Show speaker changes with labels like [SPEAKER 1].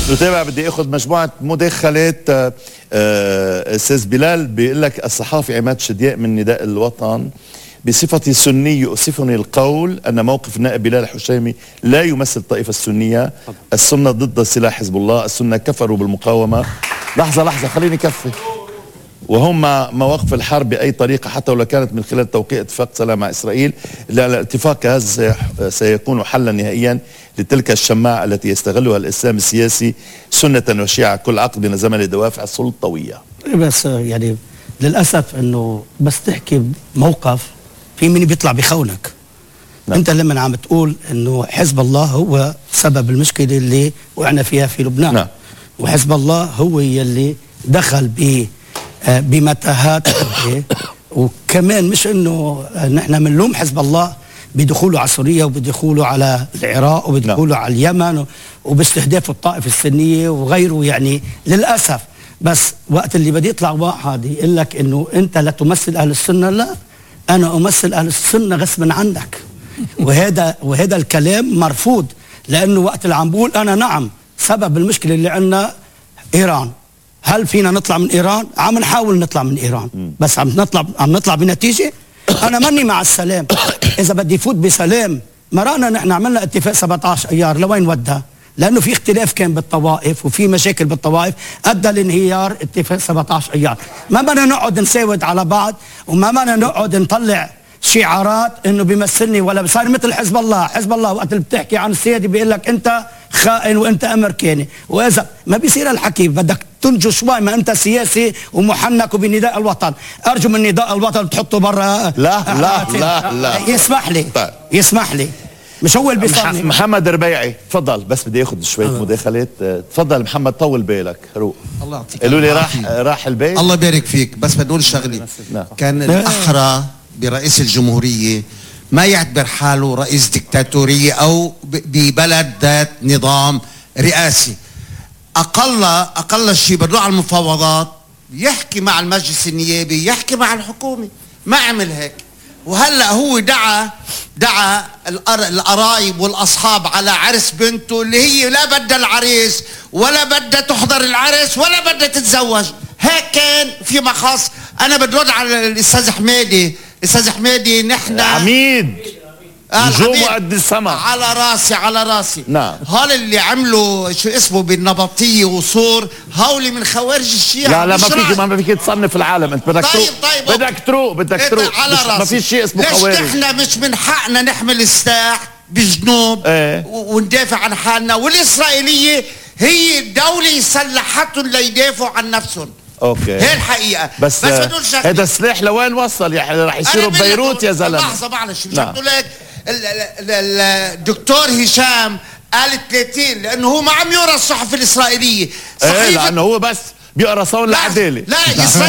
[SPEAKER 1] نتابع. بدي اخذ مجموعه مداخلات. استاذ بلال بيقول لك الصحافي عماد شدياء من نداء الوطن: بصفتي سني يؤسفني القول ان موقف النائب بلال الحشيمي لا يمثل الطائفه السنيه. السنه ضد سلاح حزب الله، السنه كفروا بالمقاومه. لحظه خليني كفي. وهم مواقف الحرب بأي طريقة حتى ولو كانت من خلال توقيع اتفاق سلام مع إسرائيل، لأن الاتفاق هذا سيكون حلا نهائيا لتلك الشماعة التي يستغلها الإسلام السياسي سنة وشيعة كل عقد من زمن الدوافع السلطوية.
[SPEAKER 2] بس يعني للأسف أنه بس تحكي موقف في من بيطلع بخونك. نعم. أنت لما عم تقول أنه حزب الله هو سبب المشكلة اللي وقعنا فيها في لبنان. نعم. وحزب الله هو يلي دخل بمتاهات وكمان مش انه نحن بنلوم حزب الله بدخوله على سوريا وبدخوله على العراق وبدخوله على اليمن وباستهداف الطائفة السنية وغيره. يعني للأسف بس وقت اللي بدي يطلع واحد يقول لك انه انت لا تمثل اهل السنة، لا، انا امثل اهل السنة غصبا عنك. وهذا الكلام مرفوض، لانه وقت اللي عم بقول انا نعم سبب المشكلة اللي عندنا ايران. هل فينا نطلع من ايران؟ عم نحاول نطلع من ايران، بس عم نطلع بنتيجه. انا ماني مع السلام. اذا بدي فوت بسلام، مرانا نحن عملنا اتفاق 17 ايار، لوين ودى؟ لانه في اختلاف كان بالطوائف وفي مشاكل بالطوائف ادى لانهيار اتفاق 17 ايار. ما بدنا نقعد نساود على بعض، وما بدنا نقعد نطلع شعارات انه بيمثلني ولا صار مثل حزب الله. حزب الله وقت اللي بتحكي عن السيادة بيقول لك انت خائن وانت امريكاني، واذا ما بيصير الحكي بدك تنجو شوي. ما انت سياسي ومحنك وبنداء الوطن. ارجو من نداء الوطن تحطه برا.
[SPEAKER 1] لا
[SPEAKER 2] يسمح لي مش هو اللي بيصلي.
[SPEAKER 1] محمد ربيعي تفضل. بس بدي اخذ شويه مداخلات. تفضل محمد، طول بالك. روق.
[SPEAKER 3] الله يعطيك.
[SPEAKER 1] قالوا لي راح البيت.
[SPEAKER 3] الله يبارك فيك. بس بدي اقول شغله. كان الاحرى برئيس الجمهوريه ما يعتبر حاله رئيس ديكتاتوريه او ببلد ذات نظام رئاسي. اقل شيء بده على المفاوضات يحكي مع المجلس النيابي، يحكي مع الحكومه. ما عمل هيك. وهلا هو دعا القرايب والاصحاب على عرس بنته اللي هي لا بدها العريس ولا بدها تحضر العرس ولا بدها تتزوج. هيك كان في مخاص. انا بدرد على الاستاذ حميدي. استاذ حميدي نحن
[SPEAKER 1] عميد نجوم قد السما.
[SPEAKER 3] على راسي.
[SPEAKER 1] نعم.
[SPEAKER 3] هول اللي عملوا شو اسمه بالنبطيه وصور هول من خوارج الشيعة.
[SPEAKER 1] لا ما فيك تصنف العالم. انت بدك تروق. بدك تروق. ما في شيء اسمه خوارج.
[SPEAKER 3] ليش نحن مش من حقنا نحمل السلاح بجنوب وندافع عن حالنا؟ والاسرائيليه هي دولة سلحتهم ليدافعوا عن نفسهم.
[SPEAKER 1] اوكي،
[SPEAKER 3] هي الحقيقه.
[SPEAKER 1] بس هذا السلاح لوين وصل؟ يعني رح يصيروا ببيروت يا زلمه.
[SPEAKER 3] لحظه معلش، مش عم لك الدكتور هشام قال 30 لانه هو ما عم يقرا الصحف الاسرائيليه.
[SPEAKER 1] صحيح، لانه هو بس بيقرا صون العداله.
[SPEAKER 3] لا